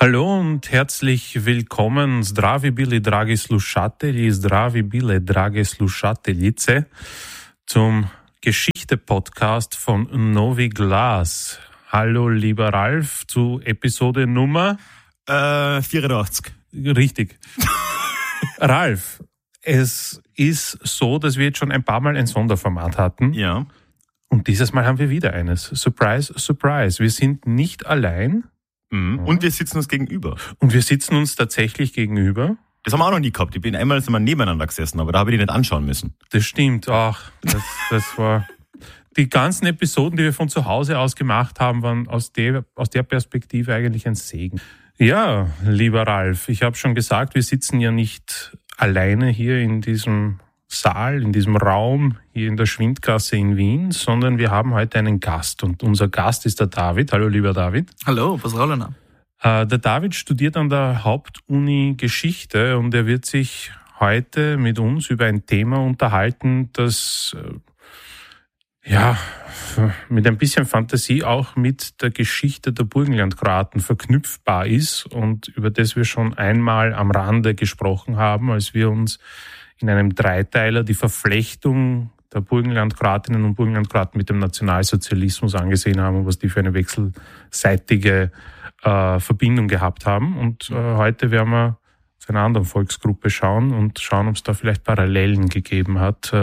Hallo und herzlich willkommen. Zdravi bili, dragi slušatelji, zdravi bile, drage slušateljice, zum Geschichte-Podcast von Novi Glas. Hallo, lieber Ralf, zu Episode Nummer 84. Richtig. Ralf, es ist so, dass wir jetzt schon ein paar Mal ein Sonderformat hatten. Ja. Und dieses Mal haben wir wieder eines. Surprise, surprise. Wir sind nicht allein. Und wir sitzen uns gegenüber. Und wir sitzen uns tatsächlich gegenüber. Das haben wir auch noch nie gehabt. Ich bin einmal nebeneinander gesessen, aber da habe ich die nicht anschauen müssen. Das stimmt. Ach, das war... Die ganzen Episoden, die wir von zu Hause aus gemacht haben, waren aus der Perspektive eigentlich ein Segen. Ja, lieber Ralf, ich habe schon gesagt, wir sitzen ja nicht alleine hier in diesem Saal, in diesem Raum, hier in der Schwindgasse in Wien, sondern wir haben heute einen Gast. Und unser Gast ist der David. Hallo, lieber David. Hallo, was rollen? Der David studiert an der Hauptuni Geschichte und er wird sich heute mit uns über ein Thema unterhalten, das mit ein bisschen Fantasie auch mit der Geschichte der Burgenlandkroaten verknüpfbar ist und über das wir schon einmal am Rande gesprochen haben, als wir uns in einem Dreiteiler die Verflechtung der Burgenlandkroatinnen und Burgenlandkroaten mit dem Nationalsozialismus angesehen haben und was die für eine wechselseitige Verbindung gehabt haben. Und heute werden wir zu einer anderen Volksgruppe schauen, ob es da vielleicht Parallelen gegeben hat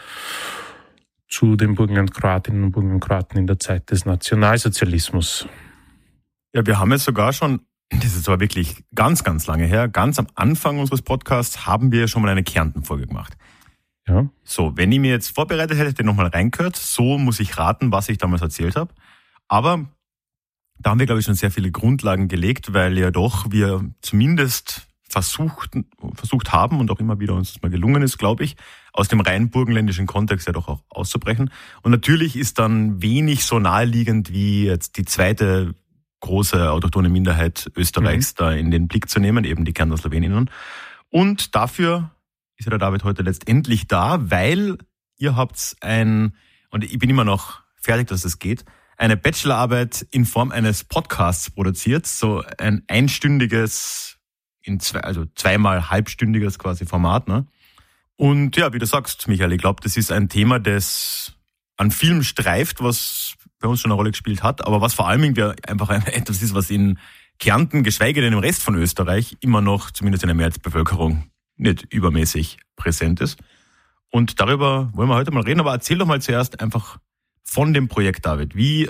zu den Burgenlandkroatinnen und Burgenlandkroaten in der Zeit des Nationalsozialismus. Ja, wir haben jetzt sogar schon, das ist aber wirklich ganz, ganz lange her, ganz am Anfang unseres Podcasts haben wir schon mal eine Kärnten-Folge gemacht. Ja. So, wenn ich mir jetzt vorbereitet hätte, hätte ich nochmal reingehört. So muss ich raten, was ich damals erzählt habe. Aber da haben wir, glaube ich, schon sehr viele Grundlagen gelegt, weil ja doch wir zumindest versucht haben und auch immer wieder uns das mal gelungen ist, glaube ich, aus dem rein burgenländischen Kontext ja doch auch auszubrechen. Und natürlich ist dann wenig so naheliegend wie jetzt die zweite große autochthone Minderheit Österreichs da in den Blick zu nehmen, eben die Kärntner Sloweninnen. Und dafür ist ja der David heute letztendlich da, weil ihr habt und ich bin immer noch fertig, dass es geht, eine Bachelorarbeit in Form eines Podcasts produziert, so ein einstündiges, zweimal halbstündiges quasi Format, ne? Und ja, wie du sagst, Michael, ich glaube, das ist ein Thema, das an vielem streift, was bei uns schon eine Rolle gespielt hat, aber was vor allem einfach etwas ist, was in Kärnten, geschweige denn im Rest von Österreich, immer noch, zumindest in der Mehrheitsbevölkerung, nicht übermäßig präsent ist. Und darüber wollen wir heute mal reden, aber erzähl doch mal zuerst einfach von dem Projekt, David. Wie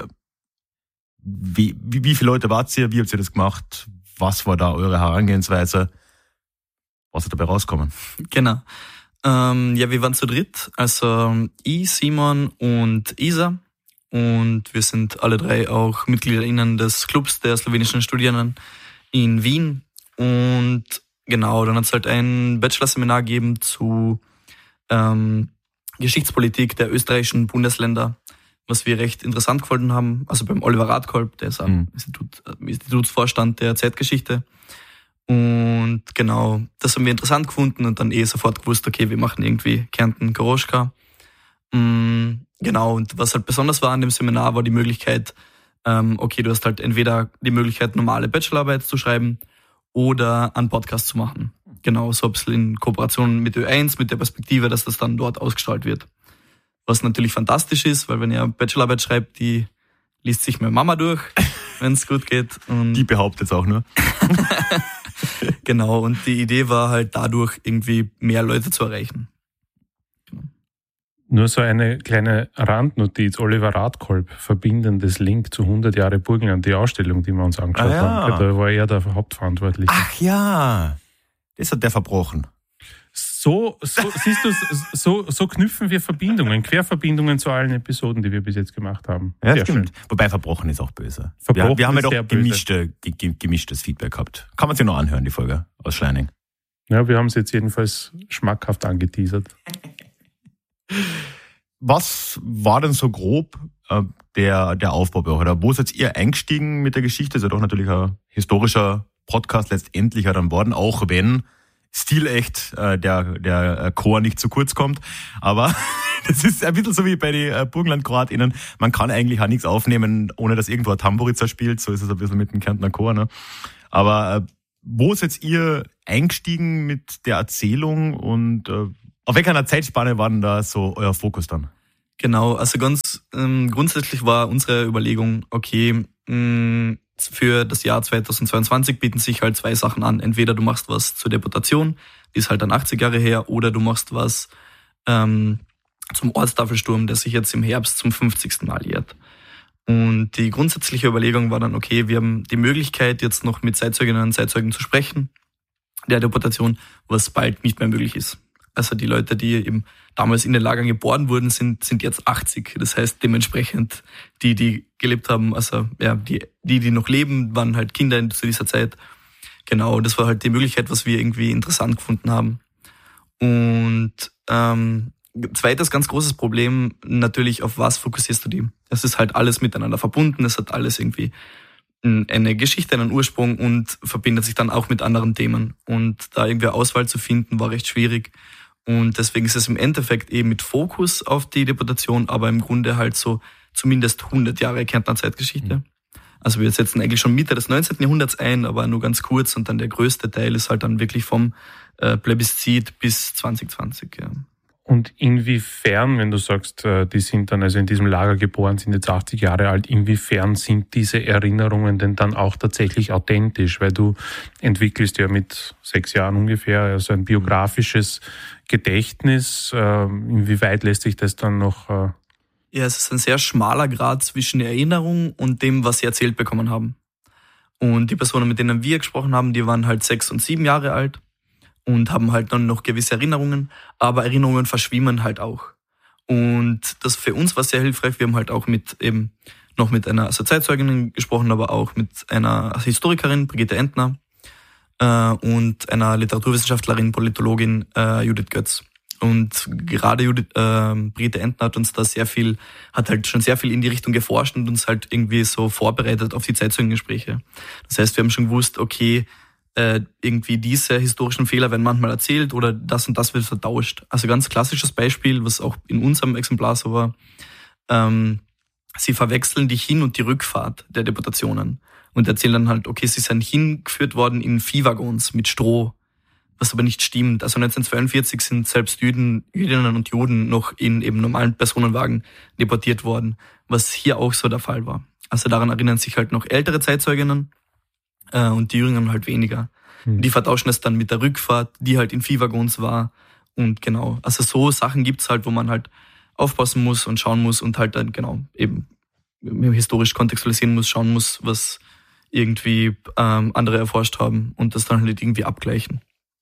viele Leute wart ihr? Wie habt ihr das gemacht? Was war da eure Herangehensweise? Was ist dabei rausgekommen? Genau. Wir waren zu dritt, also ich, Simon und Isa. Und wir sind alle drei auch MitgliederInnen des Clubs der slowenischen Studierenden in Wien. Und genau, dann hat es halt ein Bachelorseminar gegeben zu Geschichtspolitik der österreichischen Bundesländer, was wir recht interessant gefunden haben. Also beim Oliver Radkolb, der ist auch Institutsvorstand der Zeitgeschichte. Und genau, das haben wir interessant gefunden und dann sofort gewusst, okay, wir machen irgendwie Kärnten Goroschka. Genau, und was halt besonders war an dem Seminar, war die Möglichkeit, du hast halt entweder die Möglichkeit, normale Bachelorarbeit zu schreiben oder einen Podcast zu machen. Genau, so ein bisschen in Kooperation mit Ö1, mit der Perspektive, dass das dann dort ausgestrahlt wird. Was natürlich fantastisch ist, weil wenn ihr Bachelorarbeit schreibt, die liest sich meine Mama durch, wenn es gut geht. Und die behauptet es auch nur. Genau, und die Idee war halt dadurch irgendwie mehr Leute zu erreichen. Genau. Nur so eine kleine Randnotiz. Oliver Radkolb, verbindendes Link zu 100 Jahre Burgenland, die Ausstellung, die wir uns angeschaut haben. Da war er der Hauptverantwortliche. Ach ja, das hat der verbrochen. So siehst du, so knüpfen wir Verbindungen, Querverbindungen zu allen Episoden, die wir bis jetzt gemacht haben. Ja, sehr stimmt. Schön. Wobei verbrochen ist auch böse. Verbrochen wir haben ja doch gemischtes Feedback gehabt. Kann man sich noch anhören, die Folge aus Schleining. Ja, wir haben es jetzt jedenfalls schmackhaft angeteasert. Was war denn so grob der Aufbau bei euch? Oder wo seid ihr eingestiegen mit der Geschichte? Das ist ja doch natürlich ein historischer Podcast letztendlich dann worden, auch wenn stilecht der Chor nicht zu kurz kommt. Aber das ist ein bisschen so wie bei den BurgenlandkroatInnen. Man kann eigentlich auch nichts aufnehmen, ohne dass irgendwo ein Tamburica spielt. So ist es ein bisschen mit dem Kärntner Chor. Ne? Aber wo seid ihr eingestiegen mit der Erzählung und auf welcher Zeitspanne war denn da so euer Fokus dann? Genau, also ganz grundsätzlich war unsere Überlegung, okay, für das Jahr 2022 bieten sich halt 2 Sachen an. Entweder du machst was zur Deportation, die ist halt dann 80 Jahre her, oder du machst was zum Ortstafelsturm, der sich jetzt im Herbst zum 50. Mal jährt. Und die grundsätzliche Überlegung war dann, okay, wir haben die Möglichkeit, jetzt noch mit Zeitzeuginnen und Zeitzeugen zu sprechen, der Deportation, was bald nicht mehr möglich ist. Also die Leute, die eben damals in den Lagern geboren wurden, sind jetzt 80. Das heißt, dementsprechend die gelebt haben, also ja, die noch leben, waren halt Kinder zu dieser Zeit. Genau, das war halt die Möglichkeit, was wir irgendwie interessant gefunden haben. Und zweites ganz großes Problem, natürlich, auf was fokussierst du die? Es ist halt alles miteinander verbunden, es hat alles irgendwie eine Geschichte, einen Ursprung und verbindet sich dann auch mit anderen Themen. Und da irgendwie Auswahl zu finden, war recht schwierig. Und deswegen ist es im Endeffekt eben mit Fokus auf die Deportation, aber im Grunde halt so zumindest 100 Jahre Kärntner Zeitgeschichte. Also wir setzen eigentlich schon Mitte des 19. Jahrhunderts ein, aber nur ganz kurz, und dann der größte Teil ist halt dann wirklich vom Plebiszit bis 2020. Ja. Und inwiefern, wenn du sagst, die sind dann also in diesem Lager geboren, sind jetzt 80 Jahre alt, inwiefern sind diese Erinnerungen denn dann auch tatsächlich authentisch? Weil du entwickelst ja mit 6 Jahren ungefähr also ein biografisches Gedächtnis. Inwieweit lässt sich das dann noch... Ja, es ist ein sehr schmaler Grad zwischen der Erinnerung und dem, was sie erzählt bekommen haben. Und die Personen, mit denen wir gesprochen haben, die waren halt 6 und 7 Jahre alt und haben halt dann noch gewisse Erinnerungen, aber Erinnerungen verschwimmen halt auch. Und das für uns war sehr hilfreich. Wir haben halt auch mit einer Zeitzeugin gesprochen, aber auch mit einer Historikerin, Brigitte Entner, und einer Literaturwissenschaftlerin, Politologin, Judith Götz. Und gerade Brigitte Entner hat halt schon sehr viel in die Richtung geforscht und uns halt irgendwie so vorbereitet auf die Zeitzeugengespräche. Das heißt, wir haben schon gewusst, okay, irgendwie diese historischen Fehler werden manchmal erzählt oder das und das wird vertauscht. Also ganz klassisches Beispiel, was auch in unserem Exemplar so war, sie verwechseln die Hin- und die Rückfahrt der Deportationen und erzählen dann halt, okay, sie sind hingeführt worden in Viehwaggons mit Stroh, was aber nicht stimmt. Also 1942 sind selbst Jüdinnen und Juden noch in eben normalen Personenwagen deportiert worden, was hier auch so der Fall war. Also daran erinnern sich halt noch ältere Zeitzeuginnen, und die Jüngeren halt weniger. Die vertauschen es dann mit der Rückfahrt, die halt in Viehwaggons war. Und genau, also so Sachen gibt's halt, wo man halt aufpassen muss und schauen muss und halt dann genau eben historisch kontextualisieren muss, schauen muss, was irgendwie andere erforscht haben und das dann halt irgendwie abgleichen.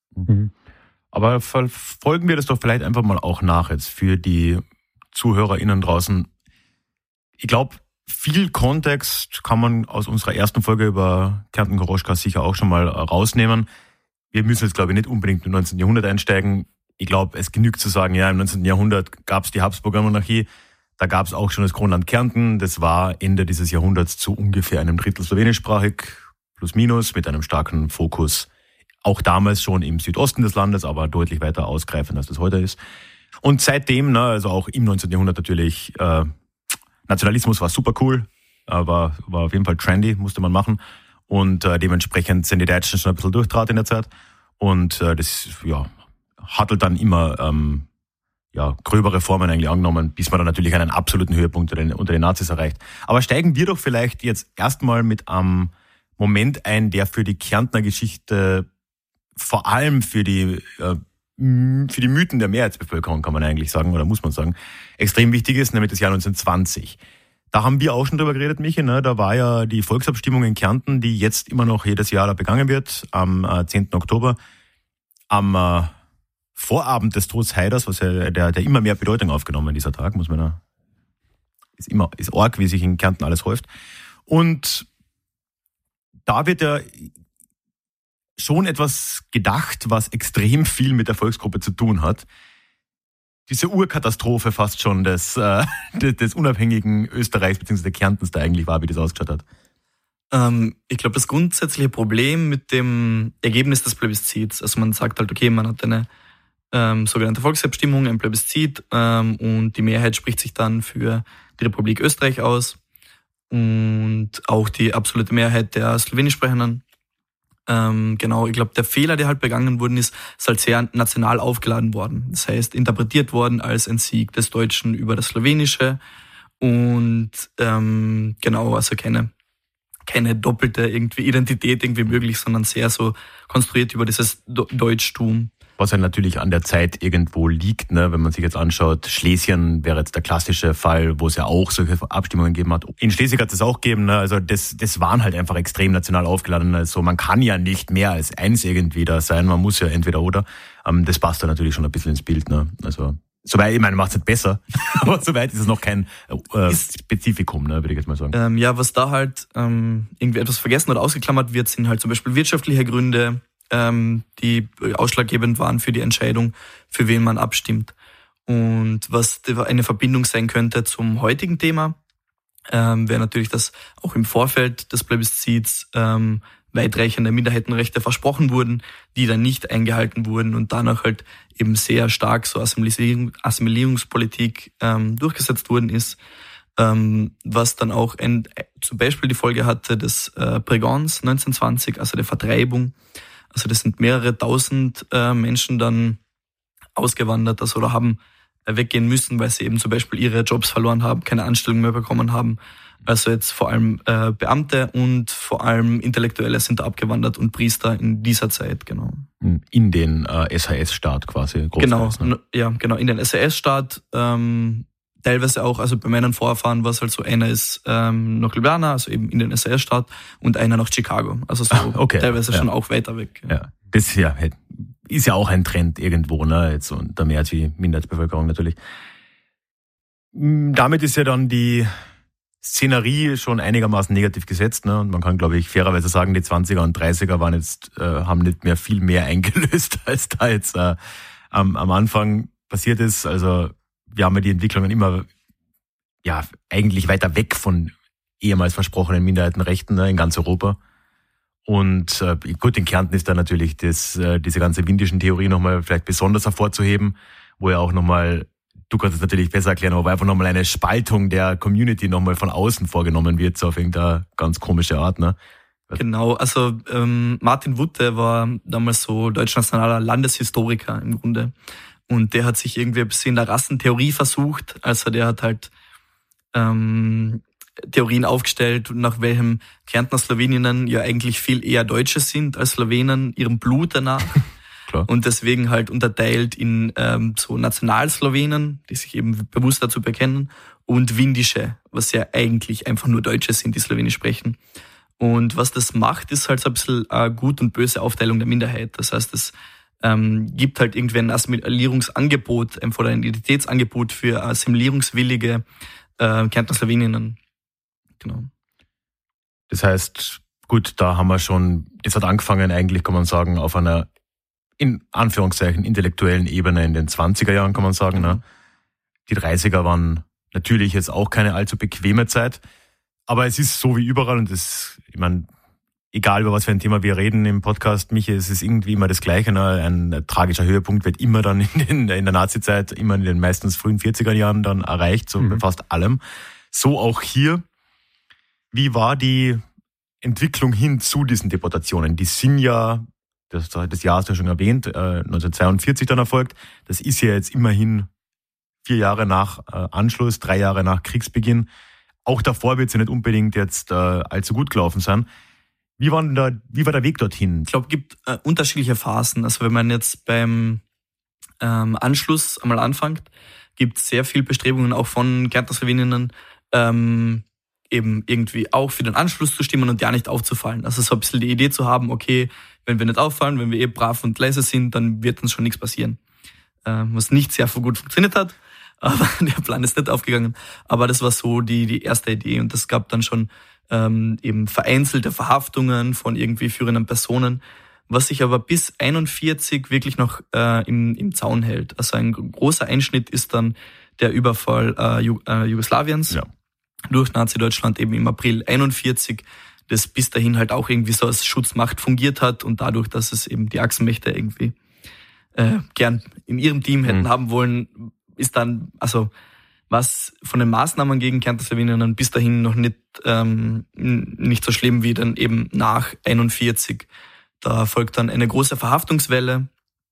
Aber verfolgen wir das doch vielleicht einfach mal auch nach jetzt für die ZuhörerInnen draußen. Ich glaube, viel Kontext kann man aus unserer ersten Folge über Kärnten Goroschka sicher auch schon mal rausnehmen. Wir müssen jetzt, glaube ich, nicht unbedingt im 19. Jahrhundert einsteigen. Ich glaube, es genügt zu sagen, ja, im 19. Jahrhundert gab es die Habsburger Monarchie, da gab es auch schon das Kronland Kärnten. Das war Ende dieses Jahrhunderts zu ungefähr einem Drittel slowenischsprachig, plus minus, mit einem starken Fokus auch damals schon im Südosten des Landes, aber deutlich weiter ausgreifend, als das heute ist. Und seitdem, also auch im 19. Jahrhundert natürlich, Nationalismus war super cool, aber war auf jeden Fall trendy, musste man machen. Und dementsprechend sind die Deutschen schon ein bisschen durchdraht in der Zeit. Und das hat halt dann immer gröbere Formen eigentlich angenommen, bis man dann natürlich einen absoluten Höhepunkt unter den Nazis erreicht. Aber steigen wir doch vielleicht jetzt erstmal mit einem Moment ein, der für die Kärntner Geschichte, vor allem für die Mythen der Mehrheitsbevölkerung, kann man eigentlich sagen, oder muss man sagen, extrem wichtig ist, nämlich das Jahr 1920. Da haben wir auch schon drüber geredet, Michi, ne? Da war ja die Volksabstimmung in Kärnten, die jetzt immer noch jedes Jahr da begangen wird, am 10. Oktober, am Vorabend des Todes Haiders, was ja der immer mehr Bedeutung aufgenommen, dieser Tag, muss man ist arg, wie sich in Kärnten alles häuft. Und da wird ja schon etwas gedacht, was extrem viel mit der Volksgruppe zu tun hat. Diese Urkatastrophe fast schon des unabhängigen Österreichs bzw. Kärntens da eigentlich war, wie das ausgeschaut hat. Ich glaube, das grundsätzliche Problem mit dem Ergebnis des Plebiszits, also man sagt halt, okay, man hat eine sogenannte Volksabstimmung, ein Plebiszit, und die Mehrheit spricht sich dann für die Republik Österreich aus und auch die absolute Mehrheit der Slowenischsprechenden. Genau, ich glaube, der Fehler, der halt begangen worden ist halt sehr national aufgeladen worden. Das heißt, interpretiert worden als ein Sieg des Deutschen über das Slowenische und genau, also keine doppelte irgendwie Identität irgendwie möglich, sondern sehr so konstruiert über dieses Deutschtum. Was ja natürlich an der Zeit irgendwo liegt, ne? Wenn man sich jetzt anschaut, Schlesien wäre jetzt der klassische Fall, wo es ja auch solche Abstimmungen gegeben hat. In Schleswig hat es auch gegeben, ne? Also das waren halt einfach extrem national aufgeladen. Also man kann ja nicht mehr als eins irgendwie da sein, man muss ja entweder oder. Das passt da natürlich schon ein bisschen ins Bild, ne? Also soweit, ich meine, macht es nicht besser, aber soweit ist es noch kein Spezifikum, ne, würde ich jetzt mal sagen. Ja, was da halt irgendwie etwas vergessen oder ausgeklammert wird, sind halt zum Beispiel wirtschaftliche Gründe, die ausschlaggebend waren für die Entscheidung, für wen man abstimmt. Und was eine Verbindung sein könnte zum heutigen Thema, wäre natürlich, dass auch im Vorfeld des Plebiszits weitreichende Minderheitenrechte versprochen wurden, die dann nicht eingehalten wurden und danach halt eben sehr stark so Assimilierungspolitik durchgesetzt worden ist, was dann auch zum Beispiel die Folge hatte des Pregons 1920, also der Vertreibung. Also das sind mehrere tausend Menschen dann ausgewandert, also oder haben weggehen müssen, weil sie eben zum Beispiel ihre Jobs verloren haben, keine Anstellung mehr bekommen haben. Also jetzt vor allem Beamte und vor allem Intellektuelle sind da abgewandert und Priester in dieser Zeit, genau. In den SAS-Staat quasi. Genau, ne? Ja, genau, in den SAS-Staat. Teilweise auch, also bei meinen Vorfahren war es halt so, einer ist nach Ljubljana, also eben in den SAS-Staat, und einer nach Chicago. Also so okay, teilweise schon auch weiter weg. Ja, das ist ja auch ein Trend irgendwo, ne? Jetzt unter mehr als die Minderheitsbevölkerung natürlich. Damit ist ja dann die Szenerie schon einigermaßen negativ gesetzt, ne? Und man kann, glaube ich, fairerweise sagen, die 20er und 30er waren jetzt, haben nicht mehr viel mehr eingelöst, als da jetzt am Anfang passiert ist. Also wir haben ja die Entwicklungen immer eigentlich weiter weg von ehemals versprochenen Minderheitenrechten, ne, in ganz Europa. Und gut, in Kärnten ist da natürlich diese ganze windischen Theorie nochmal vielleicht besonders hervorzuheben, wo ja auch nochmal, du kannst es natürlich besser erklären, aber einfach nochmal eine Spaltung der Community nochmal von außen vorgenommen wird, so auf irgendeine ganz komische Art, ne? Genau, also Martin Wutte war damals so deutschnationaler Landeshistoriker im Grunde. Und der hat sich irgendwie ein bisschen in der Rassentheorie versucht. Also der hat halt Theorien aufgestellt, nach welchem Kärntner Sloweninnen ja eigentlich viel eher Deutsche sind als Slowenen, ihrem Blut danach. Klar. Und deswegen halt unterteilt in so Nationalslowenen, die sich eben bewusst dazu bekennen, und Windische, was ja eigentlich einfach nur Deutsche sind, die Slowenisch sprechen. Und was das macht, ist halt so ein bisschen eine gut und böse Aufteilung der Minderheit. Das heißt, es gibt halt irgendwie ein Assimilierungsangebot oder ein Identitätsangebot für assimilierungswillige Kärntner Sloweninnen. Genau. Das heißt, gut, da haben wir schon, das hat angefangen eigentlich, kann man sagen, auf einer, in Anführungszeichen, intellektuellen Ebene in den 20er Jahren, kann man sagen. Ne? Die 30er waren natürlich jetzt auch keine allzu bequeme Zeit, aber es ist so wie überall und das, ich meine, egal über was für ein Thema wir reden im Podcast, Michi, es ist irgendwie immer das Gleiche. Ne? Ein tragischer Höhepunkt wird immer dann in der Nazi-Zeit, immer in den meistens frühen 40er Jahren dann erreicht, so bei fast allem. So auch hier. Wie war die Entwicklung hin zu diesen Deportationen? Die sind ja, das Jahr hast du ja schon erwähnt, 1942 dann erfolgt. Das ist ja jetzt immerhin 4 Jahre nach Anschluss, 3 Jahre nach Kriegsbeginn. Auch davor wird es ja nicht unbedingt jetzt allzu gut gelaufen sein. Wie war der Weg dorthin? Ich glaube, es gibt unterschiedliche Phasen. Also wenn man jetzt beim Anschluss einmal anfängt, gibt es sehr viel Bestrebungen auch von Kärntner Sloweninnen, eben irgendwie auch für den Anschluss zu stimmen und ja nicht aufzufallen. Also so ein bisschen die Idee zu haben, okay, wenn wir nicht auffallen, wenn wir brav und leise sind, dann wird uns schon nichts passieren. Was nicht sehr gut funktioniert hat, aber der Plan ist nicht aufgegangen. Aber das war so die erste Idee und es gab dann schon eben vereinzelte Verhaftungen von irgendwie führenden Personen, was sich aber bis 41 wirklich noch im Zaun hält. Also ein großer Einschnitt ist dann der Überfall Jugoslawiens durch Nazi-Deutschland eben im April 41. das bis dahin halt auch irgendwie so als Schutzmacht fungiert hat und dadurch, dass es eben die Achsenmächte irgendwie gern in ihrem Team hätten haben wollen, ist dann, also was von den Maßnahmen gegen Kärnten-Slawinen dann bis dahin noch nicht so schlimm wie dann eben nach 41. Da folgt dann eine große Verhaftungswelle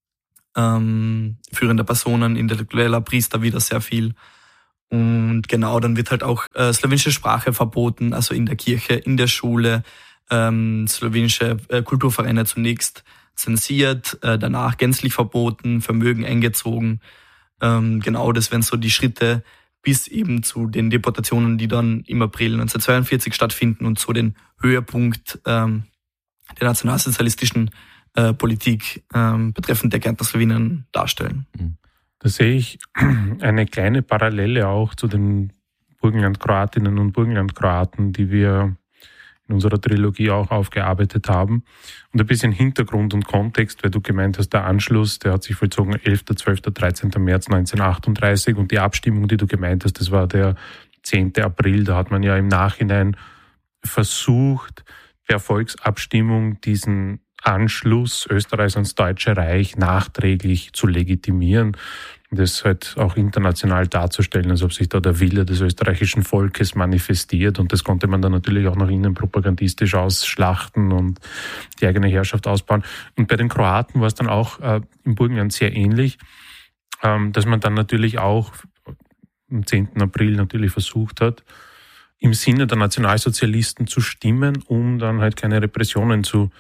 führender Personen, intellektueller Priester wieder sehr viel. Und genau, dann wird halt auch slowenische Sprache verboten, also in der Kirche, in der Schule, slowenische Kulturvereine zunächst zensiert, danach gänzlich verboten, Vermögen eingezogen. Genau, das wären so die Schritte bis eben zu den Deportationen, die dann im April 1942 stattfinden und so den Höhepunkt der nationalsozialistischen Politik betreffend der Kärntner Slawinen darstellen. Da sehe ich eine kleine Parallele auch zu den Burgenland-Kroatinnen und Burgenland-Kroaten, die wir in unserer Trilogie auch aufgearbeitet haben. Und ein bisschen Hintergrund und Kontext, weil du gemeint hast, der Anschluss, der hat sich vollzogen 11., 12., 13. März 1938 und die Abstimmung, die du gemeint hast, das war der 10. April. Da hat man ja im Nachhinein versucht, per Volksabstimmung diesen Anschluss Österreichs ans Deutsche Reich nachträglich zu legitimieren und das halt auch international darzustellen, als ob sich da der Wille des österreichischen Volkes manifestiert. Und das konnte man dann natürlich auch nach innen propagandistisch ausschlachten und die eigene Herrschaft ausbauen. Und bei den Kroaten war es dann auch im Burgenland sehr ähnlich, dass man dann natürlich auch am 10. April natürlich versucht hat, im Sinne der Nationalsozialisten zu stimmen, um dann halt keine Repressionen zu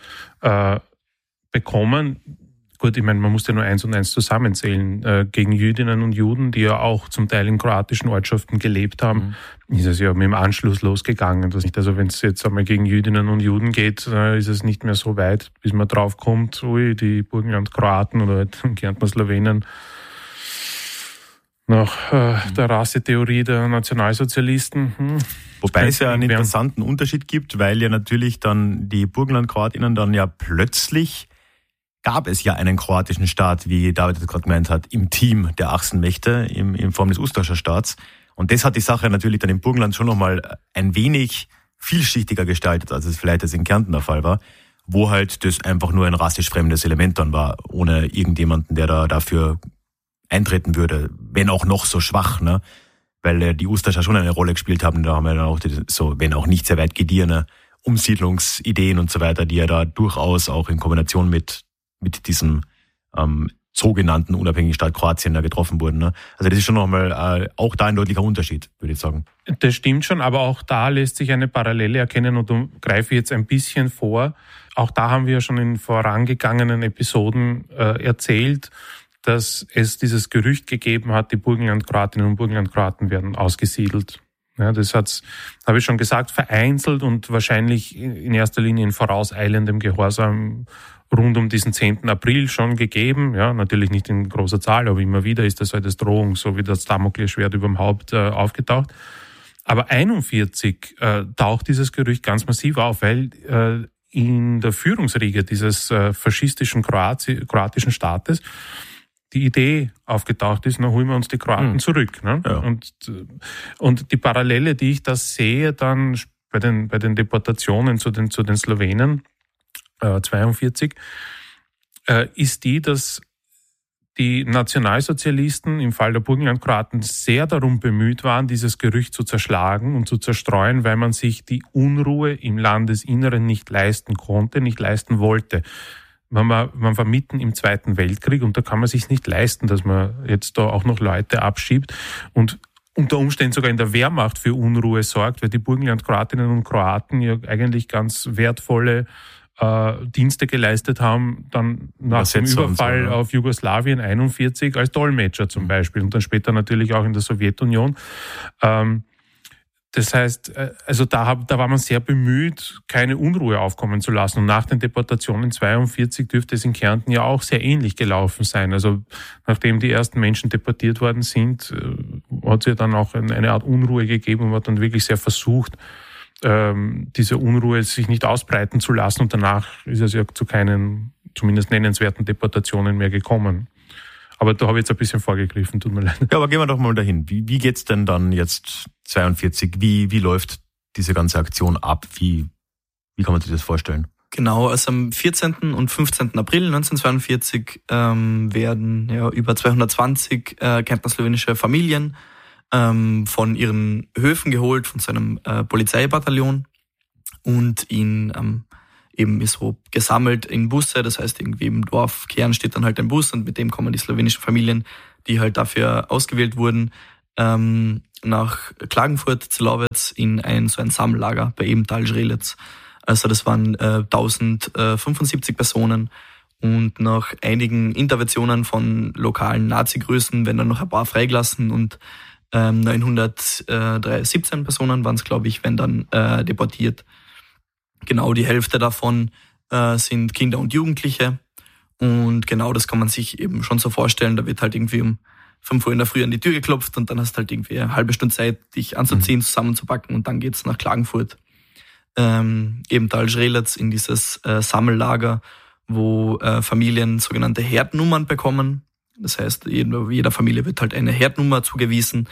bekommen. Gut, ich meine, man muss ja nur 1 und 1 zusammenzählen. Gegen Jüdinnen und Juden, die ja auch zum Teil in kroatischen Ortschaften gelebt haben, ist es ja mit dem Anschluss losgegangen. Also wenn es jetzt einmal gegen Jüdinnen und Juden geht, ist es nicht mehr so weit, bis man drauf kommt, die Burgenland-Kroaten oder halt Kärntner Slawenen nach der Rassetheorie der Nationalsozialisten. Wobei es ja einen interessanten Unterschied gibt, weil ja natürlich dann die Burgenland-Kroatinnen dann ja plötzlich gab es ja einen kroatischen Staat, wie David das gerade gemeint hat, im Team der Achsenmächte, in Form des Ustascher Staats. Und das hat die Sache natürlich dann im Burgenland schon nochmal ein wenig vielschichtiger gestaltet, als es vielleicht jetzt in Kärnten der Fall war, wo halt das einfach nur ein rassisch fremdes Element dann war, ohne irgendjemanden, der da dafür eintreten würde, wenn auch noch so schwach, ne? Weil die Ustascher schon eine Rolle gespielt haben, da haben wir dann auch so, wenn auch nicht sehr weit gediehene Umsiedlungsideen und so weiter, die ja da durchaus auch in Kombination mit diesem sogenannten unabhängigen Staat Kroatien da getroffen wurden. Ne? Also das ist schon nochmal auch da ein deutlicher Unterschied, würde ich sagen. Das stimmt schon, aber auch da lässt sich eine Parallele erkennen und da greife ich jetzt ein bisschen vor. Auch da haben wir schon in vorangegangenen Episoden erzählt, dass es dieses Gerücht gegeben hat, die Burgenland-Kroatinnen und Burgenland-Kroaten werden ausgesiedelt. Ja, das habe ich schon gesagt, vereinzelt und wahrscheinlich in erster Linie in vorauseilendem Gehorsam rund um diesen 10. April schon gegeben. Ja, natürlich nicht in großer Zahl, aber immer wieder ist das halt als Drohung, so wie das Damoklesschwert über dem Haupt aufgetaucht. Aber 41 taucht dieses Gerücht ganz massiv auf, weil in der Führungsriege dieses faschistischen kroatischen Staates die Idee aufgetaucht ist, na, holen wir uns die Kroaten zurück. Ne? Ja. Und die Parallele, die ich da sehe, dann bei den Deportationen zu den Slowenen 42, ist die, dass die Nationalsozialisten im Fall der Burgenland-Kroaten sehr darum bemüht waren, dieses Gerücht zu zerschlagen und zu zerstreuen, weil man sich die Unruhe im Landesinneren nicht leisten konnte, nicht leisten wollte. Man war mitten im Zweiten Weltkrieg und da kann man sich nicht leisten, dass man jetzt da auch noch Leute abschiebt und unter Umständen sogar in der Wehrmacht für Unruhe sorgt, weil die Burgenland-Kroatinnen und Kroaten ja eigentlich ganz wertvolle Dienste geleistet haben, dann nach dem Überfall so, auf Jugoslawien 41 als Dolmetscher zum Beispiel und dann später natürlich auch in der Sowjetunion. Das heißt, also da war man sehr bemüht, keine Unruhe aufkommen zu lassen. Und nach den Deportationen 42 dürfte es in Kärnten ja auch sehr ähnlich gelaufen sein. Also nachdem die ersten Menschen deportiert worden sind, hat es ja dann auch eine Art Unruhe gegeben und man hat dann wirklich sehr versucht, diese Unruhe sich nicht ausbreiten zu lassen. Und danach ist es ja zu keinen, zumindest nennenswerten Deportationen mehr gekommen. Aber da habe ich jetzt ein bisschen vorgegriffen, tut mir leid. Ja, aber gehen wir doch mal dahin. Wie geht's denn dann jetzt 42? Wie läuft diese ganze Aktion ab? Wie Wie kann man sich das vorstellen? Genau, also am 14. und 15. April 1942 werden über 220 kärntner-slowenische Familien von ihren Höfen geholt, von so einem Polizeibataillon und in eben so gesammelt in Busse. Das heißt, irgendwie im Dorfkern steht dann halt ein Bus und mit dem kommen die slowenischen Familien, die halt dafür ausgewählt wurden, nach Klagenfurt, Zielowitz in so ein Sammellager bei Ebenthal-Schrelitz. Also das waren 1075 Personen und nach einigen Interventionen von lokalen Nazi-Größen werden dann noch ein paar freigelassen und 917 Personen waren es, glaube ich, werden dann deportiert. Genau die Hälfte davon sind Kinder und Jugendliche und genau das kann man sich eben schon so vorstellen. Da wird halt irgendwie um 5 Uhr in der Früh an die Tür geklopft und dann hast du halt irgendwie eine halbe Stunde Zeit, dich anzuziehen, zusammenzupacken und dann geht's nach Klagenfurt. Ebenthal-Schrelitz in dieses Sammellager, wo Familien sogenannte Herdnummern bekommen. Das heißt, jeder Familie wird halt eine Herdnummer zugewiesen.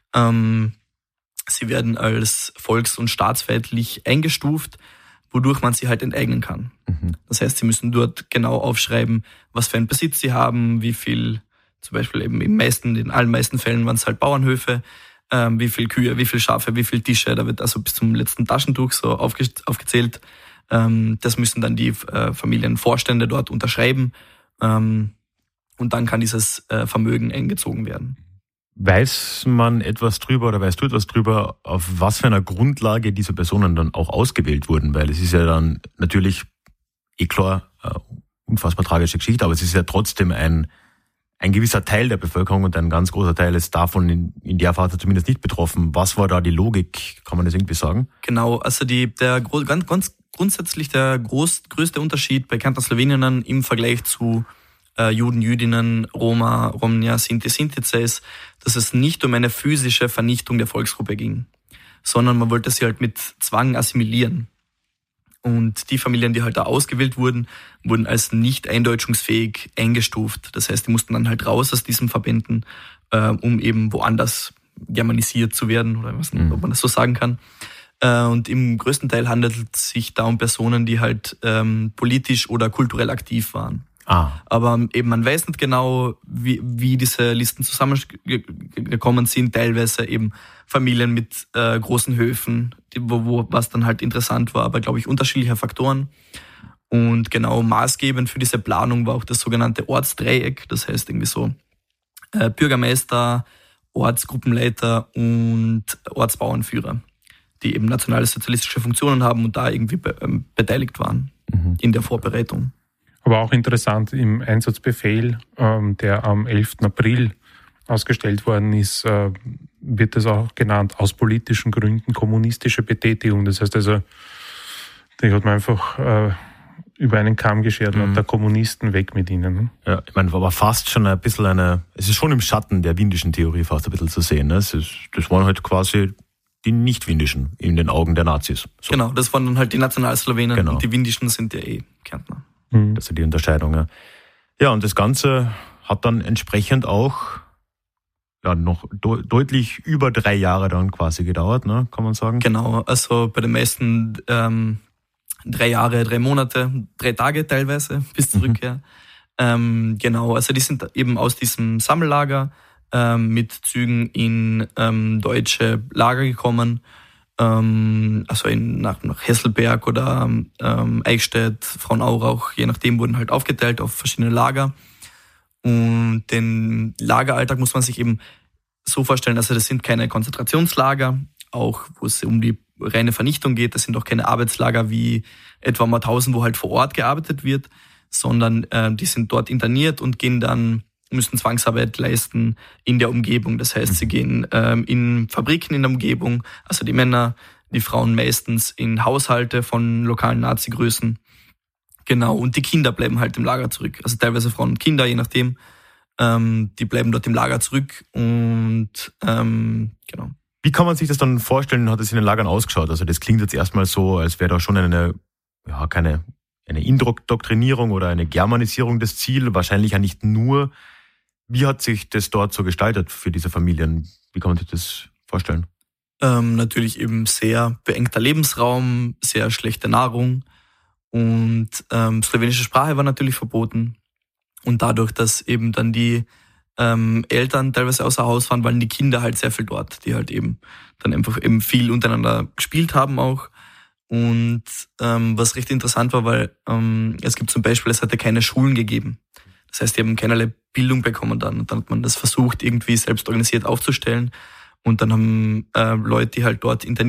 Sie werden als volks- und staatsfeindlich eingestuft, wodurch man sie halt enteignen kann. Das heißt, sie müssen dort genau aufschreiben, was für einen Besitz sie haben, wie viel, zum Beispiel eben in den allermeisten Fällen waren es halt Bauernhöfe, wie viel Kühe, wie viel Schafe, wie viel Tische, da wird also bis zum letzten Taschentuch so aufgezählt. Das müssen dann die Familienvorstände dort unterschreiben und dann kann dieses Vermögen eingezogen werden. Weiß man etwas drüber oder weißt du etwas drüber, auf was für einer Grundlage diese Personen dann auch ausgewählt wurden? Weil es ist ja dann natürlich, klar, unfassbar tragische Geschichte, aber es ist ja trotzdem ein gewisser Teil der Bevölkerung und ein ganz großer Teil ist davon in der Phase zumindest nicht betroffen. Was war da die Logik? Kann man das irgendwie sagen? Genau, also ganz grundsätzlich der größte Unterschied bei Kärntner-Sloweniern im Vergleich zu Juden, Jüdinnen, Roma, Romnia, Sinti, Sintize ist, dass es nicht um eine physische Vernichtung der Volksgruppe ging, sondern man wollte sie halt mit Zwang assimilieren. Und die Familien, die halt da ausgewählt wurden, wurden als nicht eindeutschungsfähig eingestuft. Das heißt, die mussten dann halt raus aus diesen Verbänden, um eben woanders germanisiert zu werden, oder was, ob man das so sagen kann. Und im größten Teil handelt es sich da um Personen, die halt politisch oder kulturell aktiv waren. Aber eben man weiß nicht genau, wie diese Listen zusammengekommen sind. Teilweise eben Familien mit großen Höfen, was dann halt interessant war, aber glaube ich unterschiedliche Faktoren. Und genau maßgebend für diese Planung war auch das sogenannte Ortsdreieck. Das heißt irgendwie so Bürgermeister, Ortsgruppenleiter und Ortsbauernführer, die eben nationalsozialistische Funktionen haben und da irgendwie beteiligt waren in der Vorbereitung. Aber auch interessant, im Einsatzbefehl, der am 11. April ausgestellt worden ist, wird das auch genannt, aus politischen Gründen kommunistische Betätigung. Das heißt also, die hat man einfach über einen Kamm geschert und der Kommunisten weg mit ihnen. Ja, ich meine, war aber fast schon ein bisschen es ist schon im Schatten der windischen Theorie fast ein bisschen zu sehen. Ne? Das waren halt quasi die Nicht-Windischen in den Augen der Nazis. So. Genau, das waren dann halt die Nationalslowenen und die Windischen sind ja Kärntner. Das ist die Unterscheidung, ja. Ja, und das Ganze hat dann entsprechend auch noch deutlich über 3 Jahre dann quasi gedauert, ne, kann man sagen? Genau, also bei den meisten 3 Jahre, 3 Monate, 3 Tage teilweise bis zur Rückkehr. Genau, also die sind eben aus diesem Sammellager mit Zügen in deutsche Lager gekommen, also nach Hesselberg oder Eichstätt, Frauenaurach, je nachdem wurden halt aufgeteilt auf verschiedene Lager. Und den Lageralltag muss man sich eben so vorstellen, also das sind keine Konzentrationslager, auch wo es um die reine Vernichtung geht, das sind auch keine Arbeitslager wie etwa Mauthausen, wo halt vor Ort gearbeitet wird, sondern die sind dort interniert und müssen Zwangsarbeit leisten in der Umgebung. Das heißt, sie gehen in Fabriken in der Umgebung, also die Männer, die Frauen meistens in Haushalte von lokalen Nazi-Größen. Genau, und die Kinder bleiben halt im Lager zurück. Also teilweise Frauen und Kinder, je nachdem. Die bleiben dort im Lager zurück und genau. Wie kann man sich das dann vorstellen, hat es in den Lagern ausgeschaut? Also das klingt jetzt erstmal so, als wäre da schon eine Indoktrinierung oder eine Germanisierung des Ziels, wahrscheinlich ja nicht nur. Wie hat sich das dort so gestaltet für diese Familien? Wie kann man sich das vorstellen? Natürlich eben sehr beengter Lebensraum, sehr schlechte Nahrung und slowenische Sprache war natürlich verboten. Und dadurch, dass eben dann die Eltern teilweise außer Haus waren, waren die Kinder halt sehr viel dort, die halt eben dann einfach eben viel untereinander gespielt haben auch. Und was recht interessant war, weil es gibt zum Beispiel, es hatte keine Schulen gegeben. Das heißt, die haben keinerlei Bildung bekommen dann. Und dann hat man das versucht, irgendwie selbst organisiert aufzustellen. Und dann haben Leute, die halt dort interniert